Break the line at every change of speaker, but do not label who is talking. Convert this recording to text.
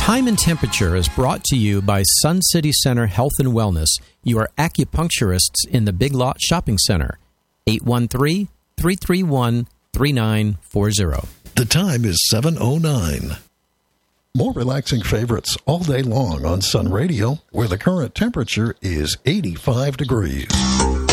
Time and Temperature is brought to you by Sun City Center Health and Wellness, your acupuncturists in the Big Lot Shopping Center. 813-331-3940.
The time is 7:09. More relaxing favorites all day long on Sun Radio, where the current temperature is 85 degrees.